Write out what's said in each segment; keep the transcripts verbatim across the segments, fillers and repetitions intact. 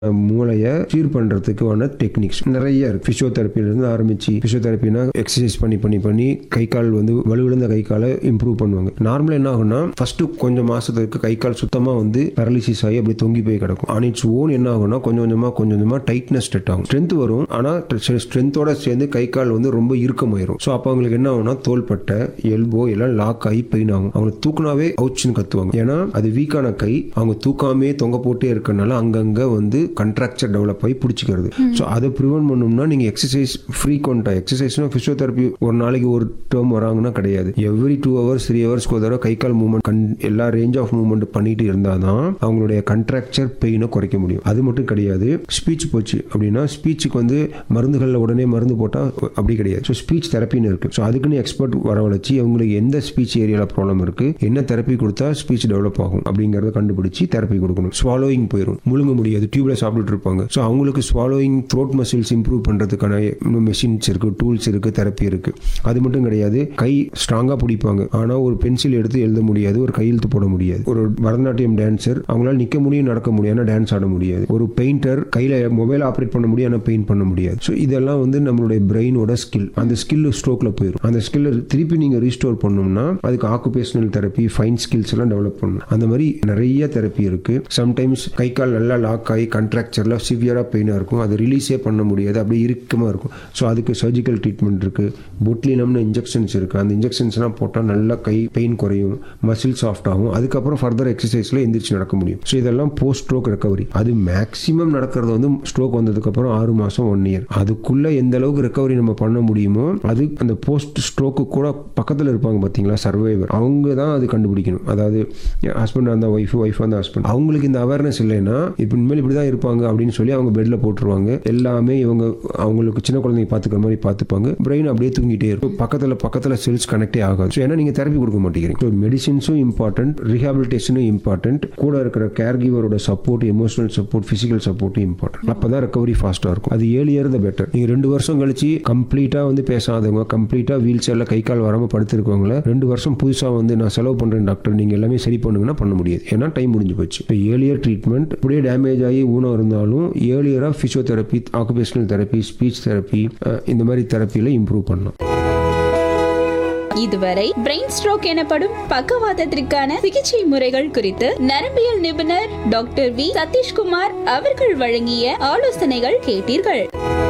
மூளையை சீர் பண்ணுறதுக்கான டெக்னிக்ஸ் நிறைய இருக்குது. ஃபிசியோதெரப்பிலேருந்து ஆரம்பித்து ஃபிசியோதெரப்பினா எக்ஸசைஸ் பண்ணி பண்ணி பண்ணி கை கால் வந்து வலுவிழந்த கை காலை இம்ப்ரூவ் பண்ணுவாங்க. நார்மலாக என்ன ஆகும்னா ஃபஸ்ட்டு கொஞ்சம் மாதத்துக்கு கை கால் சுத்தமாக வந்து பேரலிசிஸ் ஆகி அப்படி தொங்கி போய் கிடக்கும். ஆன் இட்ஸ் ஓன் என்ன ஆகும்னா கொஞ்சம் கொஞ்சமாக கொஞ்சம் கொஞ்சமாக டைட்னஸ் ஸ்டெட் ஆகும், ஸ்ட்ரென்த் வரும். ஆனால் ஸ்ட்ரென்த்தோட சேர்ந்து கை கால் வந்து ரொம்ப இறுக்கமாயிரும். ஸோ அப்போ அவங்களுக்கு என்ன ஆகும்னா தோள்பட்டை எல்போ எல்லாம் லாக் ஆகி பெயின் ஆகும். அவங்க தூக்குனாவே அவுச்சுன்னு கத்துவாங்க. ஏன்னா அது வீக்கான கை, அவங்க தூக்காமே தொங்க போட்டே இருக்கனால அங்கங்கே வந்து கண்ட்ராக்சர் டெவலப் ஆகி பிடிச்சிக்கிறது. ஸோ அதை ப்ரிவென்ட் பண்ணணும்னா நீங்கள் எக்ஸசைஸ் ஃப்ரீக்வெண்ட்டாக எக்ஸசைஸ்னா ஃபிசியோதெரப்பி ஒரு நாளைக்கு ஒரு டேர்ம் வராங்கன்னா கிடையாது. எவ்ரி டூ ஹவர்ஸ் த்ரீ ஹவர்ஸ்க்கு ஒரு தடவை கை கால் மூவ்மெண்ட் கண் எல்லா ரேஞ்ச் ஆஃப் மூவ்மெண்ட் பண்ணிட்டு இருந்தால் தான் அவங்களுடைய கண்ட்ராக்சர் பெயினை குறைக்க முடியும். அது மட்டும் கிடையாது, ஸ்பீச் போச்சு அப்படின்னா ஸ்பீச்சுக்கு வந்து மருந்துகளில் உடனே மருந்து போட்டால் அப்படி கிடையாது. ஸோ ஸ்பீச் தெரப்பின்னு இருக்குது. ஸோ அதுக்குன்னு எக்ஸ்பர்ட் வரவழைச்சி அவங்களுக்கு எந்த ஸ்பீச் ஏரியாவில் ப்ராப்ளம் இருக்குது, என்ன தெரப்பி கொடுத்தா ஸ்பீச் டெவலப் ஆகும் அப்படிங்கிறத கண்டுபிடிச்சி தெரப்பி கொடுக்கணும். ஸ்வாலோயிங் போயிடும், முழுங்க முடியாது, டியூப்ல சாப்பிட்டுட்டு இருப்பாங்க. ஸோ அவங்களுக்கு ஸ்வாலோயிங் த்ரோட் மசில்ஸ் இம்ப்ரூவ் பண்ணுறதுக்கான மெஷின்ஸ் இருக்குது, டூல்ஸ் இருக்குது, தெரப்பி இருக்குது. அது மட்டும் கிடையாது, கை ஸ்ட்ராங்காக பிடிப்பாங்க ஆனால் ஒரு பென்சில் எடுத்து எழுத முடியாது, ஒரு கையெழுத்து போட முடியாது. ஒரு பரதநாட்டியம் டான்சர் அவங்களால நிற்க முடியும் நடக்க முடியும் ஆனால் டான்ஸ் ஆட முடியாது. ஒரு பெயிண்டர் கையில் மொபைல் ஆப்ரேட் பண்ண முடியும் ஆனால் பெயிண்ட் பண்ண முடியாது. ஸோ இதெல்லாம் வந்து நம்மளுடைய பிரெயினோட ஸ்கில். அந்த ஸ்கில் ஸ்ட்ரோக்கில் போயிடும். அந்த ஸ்கில்லை திருப்பி நீங்கள் ரீஸ்டோர் பண்ணணும்னா அதுக்கு ஆக்குபேஷனல் தெரப்பி, ஃபைன் ஸ்கில்ஸ் எல்லாம் டெவலப் பண்ணணும். அந்த மாதிரி நிறைய தெரப்பி இருக்கு. சம்டைம்ஸ் கை கால் நல்லா லாக் ஆகி கண்ட்ராக்சர்ல சிவியரா பெயினாக இருக்கும், அது ரிலீஸே பண்ண முடியாது, அப்படியே இறுக்கமாக இருக்கும். ஸோ அதுக்கு சர்ஜிக்கல் ட்ரீட்மெண்ட் இருக்கு, பொட்லினம்னு இன்ஜெக்ஷன்ஸ் இருக்கு. அந்த இன்ஜெக்ஷன்ஸ்லாம் போட்டால் நல்லா கை பெயின் குறையும், மசில் சாஃப்ட் ஆகும். அதுக்கப்புறம் ஃபர்தர் எக்ஸசைஸ்ல எந்திரிச்சு நடக்க முடியும். ஸோ இதெல்லாம் போஸ்ட் ஸ்ட்ரோக் ரெக்கவரி. அது மேக்ஸிமம் நடக்கிறது வந்து ஸ்ட்ரோக் வந்ததுக்கப்புறம் ஆறு மாசம் ஒன் இயர். அதுக்குள்ள எந்த அளவுக்கு ரெக்கவரி நம்ம பண்ண முடியுமோ அது அந்த போஸ்ட் ஸ்ட்ரோக்கு கூட பக்கத்தில் இருப்பாங்க பார்த்தீங்களா சர்வைவர், அவங்க தான் அது கண்டுபிடிக்கணும். அதாவது ஹஸ்பண்ட் அந்த ஒய்ஃப், ஒய்ஃப் அந்த ஹஸ்பண்ட், அவங்களுக்கு இந்த அவேர்னஸ் இல்லைன்னா இப்போ இனிமேல் இப்படி தான் இருப்பாங்க அப்படின்னு சொல்லி அவங்க பெட்ல போட்டுருவாங்க. எல்லாமே இவங்க அவங்களுக்கு சின்ன குழந்தைங்க பார்த்துக்கிற மாதிரி பார்த்துப்பாங்க. பிரெயின் அப்படியே தூங்கிட்டே இருக்கும். பக்கத்தில் பக்கத்தில் செல்ஸ் கனெக்டே ஆகாது. ஸோ ஏன்னா நீங்கள் தெரப்பி கொடுக்க மாட்டேங்கிறீங்க. ஸோ மெடிசின்ஸும் இம்பார்ட்டன்ட், ரீஹாபிலிட்டேஷனும் இம்பார்ட்டன்ட், கூட இருக்கிற care கிவரோட support, emotional support, physical சப்போர்ட்டும் இம்பார்ட்டன்ட். அப்போ தான் ரெக்கவரி ஃபாஸ்ட்டாக இருக்கும். அது ஏழு இயர் த பெட்டர். நீங்கள் ரெண்டு வருஷம் கழிச்சு கம்ப்ளீட்டாக வந்து பேசாதவங்க, கம்ப்ளீட்டாக வீல் சேர்ல கை கால் வராமல் படுத்திருக்கவங்கள ரெண்டு வருஷம் புதுசாக வந்து நான் செலவு பண்ணுறேன் டாக்டர் நீங்கள் எல்லாமே சரி பண்ணுங்கன்னா பண்ண முடியாது. ஏன்னா டைம் முடிஞ்சு போச்சு. இப்போ ஏழு இயர் ட்ரீட்மெண்ட் அப்படியே டேமேஜ் ஆகி ஊனம் இருந்தாலும் ஏழு இயராக physiotherapy, occupational therapy, speech therapy, இந்த மாதிரி தெரப்பியில் இம்ப்ரூவ் பண்ணலாம். இதுவரை பிரெயின் ஸ்ட்ரோக் எனப்படும் பக்கவாதத்திற்கான சிகிச்சை முறைகள் குறித்து நரம்பியல் நிபுணர் டாக்டர் வி சதீஷ்குமார் அவர்கள் வழங்கிய ஆலோசனைகள் கேட்டீர்கள்.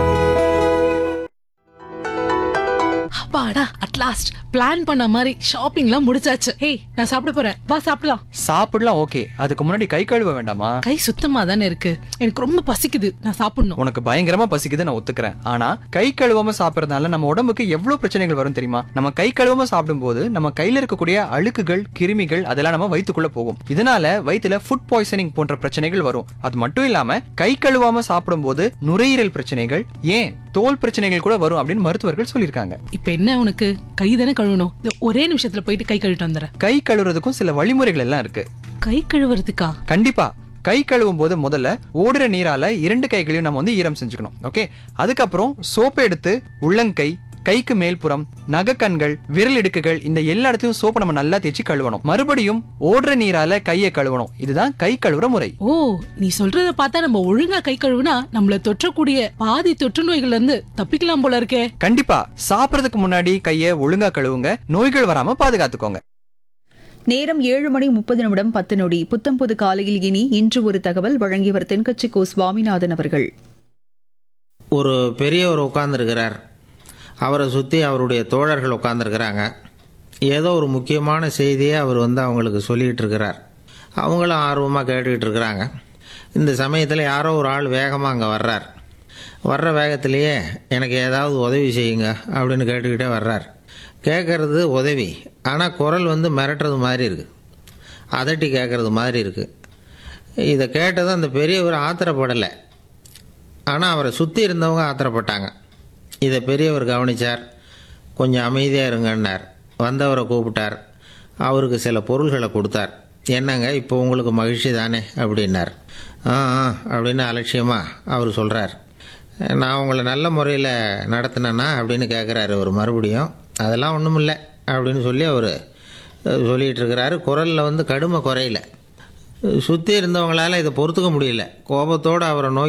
அப்பாடா, அட் லாஸ்ட் பிளான் பண்ண மாதிரி ஷாப்பிங்லாம் முடிச்சாச்சு. ஹே, நான் சாப்பிட போறேன், வா சாப்பிடலாம். சாப்பிடலாம், ஓகே. அதுக்கு முன்னாடி கை கழுவ வேண்டாமா? கை சுத்தமா தானே இருக்கு, எனக்கு ரொம்ப பசிக்குது, நான் சாப்பிடணும். உனக்கு பயங்கரமா பசிக்குது, நான் ஒத்துக்கிறேன். ஆனா கை கழுவாம சாப்பிடறதுனால நம்ம உடம்புக்கு எவ்வளவு பிரச்சனைகள் வரும் தெரியுமா? நம்ம கை கழுவாம சாப்பிடும் போது நம்ம கையில இருக்கக்கூடிய அழுக்குகள், கிருமிகள் அதெல்லாம் நம்ம வயித்துக்குள்ள போகும். இதனால வயித்துல ஃபுட் பாய்சனிங் போன்ற பிரச்சனைகள் வரும். அது மட்டும் இல்லாம கை கழுவாம சாப்பிடும் போது நுரையீரல் பிரச்சனைகள், ஏன் தோல் பிரச்சனைகள் கூட வரும் அப்படின்னு மருத்துவர்கள் சொல்லியிருக்காங்க. இப்ப என்ன உனக்கு கை தானே கழுவணும், ஒரே நிமிஷத்துல போயிட்டு கை கழுவிட்டு வந்துடுறேன். கை கழுவுறதுக்கும் சில வழிமுறைகள் எல்லாம் இருக்கு. கை கழுவுறதுக்கா? கண்டிப்பா. கை கழுவும் போது முதல்ல ஓடுற நீரால இரண்டு கைகளையும் நம்ம வந்து ஈரம் செஞ்சுக்கணும். ஓகே. அதுக்கப்புறம் சோப்பை எடுத்து உள்ளங்கை, கைக்கு மேல்புறம், நகக்கண்கள், விரல் இடுக்குகள், இந்த எல்லா இடத்தையும் சோப்பை நம்ம நல்லா தேய்ச்சி கழுவணும். மறுபடியும் ஓடுற நீரால கையை கழுவணும். இதுதான் கை கழுவுற முறை. ஓ, நீ சொல்றத பார்த்தா நம்ம ஒழுங்கா கை கழுவுனா நம்மள தொற்றக்கூடிய பாதி தொற்று நோய்கள்ல இருந்து தப்பிக்கலாம் போல இருக்கே. கண்டிப்பா. சாப்பிடறதுக்கு முன்னாடி கையை ஒழுங்கா கழுவுங்க, நோய்கள் வராம பாதுகாத்துக்கோங்க. நேரம் ஏழு மணி முப்பது நிமிடம் பத்து நொடி. புத்தம் புது காலையில் இனி இன்று ஒரு தகவல் வழங்கியவர் தென்கட்சி கோ சுவாமிநாதன் அவர்கள். ஒரு பெரியவர் உட்கார்ந்துருக்கிறார். அவரை சுற்றி அவருடைய தோழர்கள் உட்காந்துருக்கிறாங்க. ஏதோ ஒரு முக்கியமான செய்தியை அவர் வந்து அவங்களுக்கு சொல்லிகிட்டு இருக்கிறார். அவங்களும் ஆர்வமாக கேட்டுக்கிட்டு இருக்கிறாங்க. இந்த சமயத்தில் யாரோ ஒரு ஆள் வேகமாக அங்கே வர்றார். வர்ற வேகத்திலேயே எனக்கு ஏதாவது உதவி செய்யுங்க அப்படின்னு கேட்டுக்கிட்டே வர்றார். கேட்குறது உதவி, ஆனால் குரல் வந்து மிரட்டுறது மாதிரி இருக்குது, அதட்டி கேட்குறது மாதிரி இருக்குது. இதை கேட்டதும் அந்த பெரியவர் ஆத்திரப்படலை, ஆனால் அவரை சுற்றி இருந்தவங்க ஆத்திரப்பட்டாங்க. இதை பெரியவர் கவனித்தார். கொஞ்சம் அமைதியாக இருங்கன்னார். வந்தவரை கூப்பிட்டார். அவருக்கு சில பொருள்களை கொடுத்தார். என்னங்க இப்போ உங்களுக்கு மகிழ்ச்சி தானே அப்படின்னார். ஆ ஆ அப்படின்னு அலட்சியமாக அவர் சொல்கிறார். நான் உங்களை நல்ல முறையில் நடத்தினேன்னா அப்படின்னு கேட்குறாரு அவர் மறுபடியும். அதெல்லாம் ஒன்றும் இல்லை அப்படின்னு சொல்லி அவர் சொல்லிகிட்டு இருக்கிறாரு. குரலில் வந்து கடுமை குறையில. சுற்றி இருந்தவங்களால் இதை பொறுத்துக்க முடியல. கோபத்தோடு அவரை நோக்கி